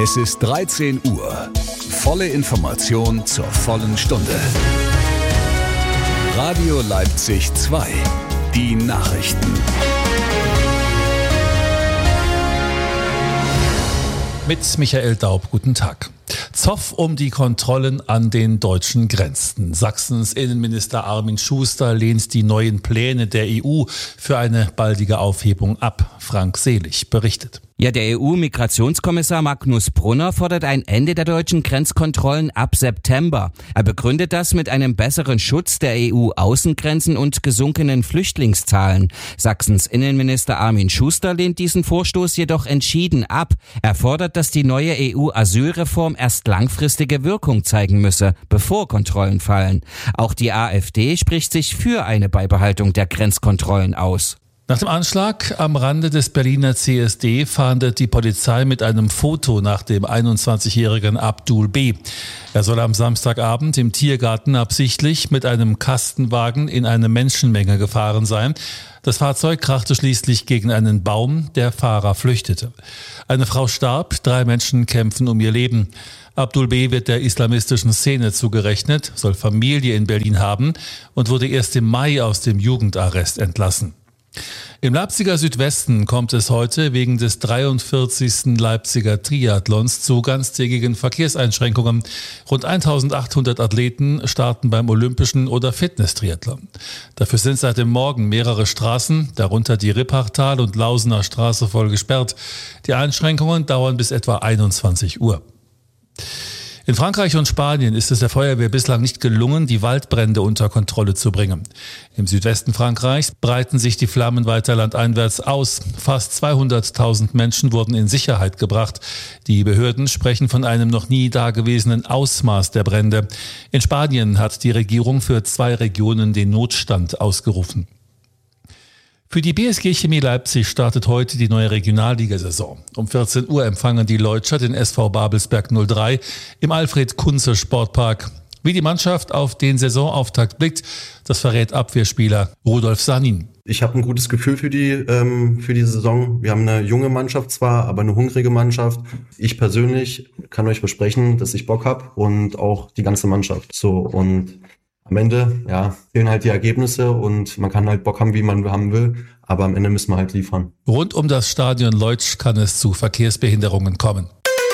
Es ist 13 Uhr. Volle Information zur vollen Stunde. Radio Leipzig 2. Die Nachrichten. Mit Michael Daub, guten Tag. Zoff um die Kontrollen an den deutschen Grenzen. Sachsens Innenminister Armin Schuster lehnt die neuen Pläne der EU für eine baldige Aufhebung ab. Frank Selig berichtet. Ja, der EU-Migrationskommissar Magnus Brunner fordert ein Ende der deutschen Grenzkontrollen ab September. Er begründet das mit einem besseren Schutz der EU-Außengrenzen und gesunkenen Flüchtlingszahlen. Sachsens Innenminister Armin Schuster lehnt diesen Vorstoß jedoch entschieden ab. Er fordert, dass die neue EU-Asylreform erst langfristige Wirkung zeigen müsse, bevor Kontrollen fallen. Auch die AfD spricht sich für eine Beibehaltung der Grenzkontrollen aus. Nach dem Anschlag am Rande des Berliner CSD fahndet die Polizei mit einem Foto nach dem 21-jährigen Abdul B. Er soll am Samstagabend im Tiergarten absichtlich mit einem Kastenwagen in eine Menschenmenge gefahren sein. Das Fahrzeug krachte schließlich gegen einen Baum, der Fahrer flüchtete. Eine Frau starb, 3 Menschen kämpfen um ihr Leben. Abdul B. wird der islamistischen Szene zugerechnet, soll Familie in Berlin haben und wurde erst im Mai aus dem Jugendarrest entlassen. Im Leipziger Südwesten kommt es heute wegen des 43. Leipziger Triathlons zu ganztägigen Verkehrseinschränkungen. Rund 1800 Athleten starten beim Olympischen oder Fitness-Triathlon. Dafür sind seit dem Morgen mehrere Straßen, darunter die Rippachtal- und Lausener Straße, voll gesperrt. Die Einschränkungen dauern bis etwa 21 Uhr. In Frankreich und Spanien ist es der Feuerwehr bislang nicht gelungen, die Waldbrände unter Kontrolle zu bringen. Im Südwesten Frankreichs breiten sich die Flammen weiter landeinwärts aus. Fast 200.000 Menschen wurden in Sicherheit gebracht. Die Behörden sprechen von einem noch nie dagewesenen Ausmaß der Brände. In Spanien hat die Regierung für 2 Regionen den Notstand ausgerufen. Für die BSG Chemie Leipzig startet heute die neue Regionalligasaison. Um 14 Uhr empfangen die Leutscher den SV Babelsberg 03 im Alfred-Kunze-Sportpark. Wie die Mannschaft auf den Saisonauftakt blickt, das verrät Abwehrspieler Rudolf Sanin. Ich habe ein gutes Gefühl für die Saison. Wir haben eine junge Mannschaft zwar, aber eine hungrige Mannschaft. Ich persönlich kann euch versprechen, dass ich Bock habe und auch die ganze Mannschaft. Und am Ende, fehlen halt die Ergebnisse und man kann halt Bock haben, wie man haben will, aber am Ende müssen wir halt liefern. Rund um das Stadion Leutsch kann es zu Verkehrsbehinderungen kommen.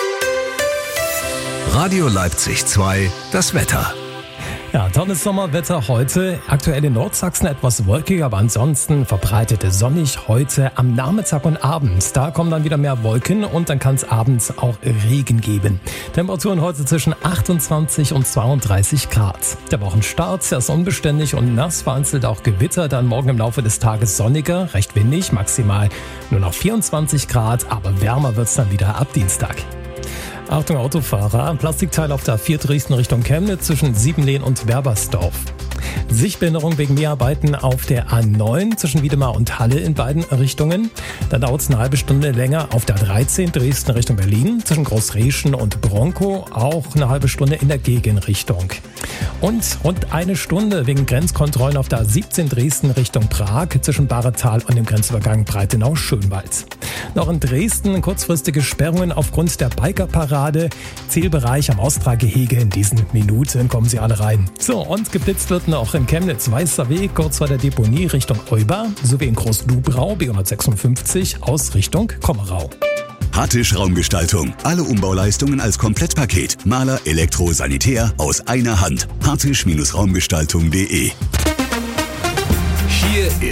Radio Leipzig 2, das Wetter. Ja, tolles Sommerwetter heute. Aktuell in Nordsachsen etwas wolkig, aber ansonsten verbreitet sonnig heute am Nachmittag und Abend. Da kommen dann wieder mehr Wolken und dann kann es abends auch Regen geben. Temperaturen heute zwischen 28 und 32 Grad. Der Wochenstart ist unbeständig und nass, vereinzelt auch Gewitter. Dann morgen im Laufe des Tages sonniger, recht windig, maximal nur noch 24 Grad, aber wärmer wird es dann wieder ab Dienstag. Achtung Autofahrer, Plastikteil auf der A4 Dresden Richtung Chemnitz zwischen Siebenlehn und Werbersdorf. Sichtbehinderung wegen Mehrarbeiten auf der A9 zwischen Wiedemar und Halle in beiden Richtungen. Dann dauert es eine halbe Stunde länger auf der A13 Dresden Richtung Berlin zwischen Großreschen und Bronkow, auch eine halbe Stunde in der Gegenrichtung. Und rund eine Stunde wegen Grenzkontrollen auf der A17 Dresden Richtung Prag zwischen Bahretal und dem Grenzübergang Breitenau-Schönwald. Noch in Dresden kurzfristige Sperrungen aufgrund der Bikerparade. Zielbereich am Austragehege in diesen Minuten, kommen Sie alle rein. So, und geblitzt wird noch in Chemnitz Weißer Weg, kurz vor der Deponie Richtung Euber, sowie in Groß-Lubrau B156 aus Richtung Kommerau. Hattisch Raumgestaltung. Alle Umbauleistungen als Komplettpaket. Maler, Elektro, Sanitär aus einer Hand. Hattisch-Raumgestaltung.de. Hier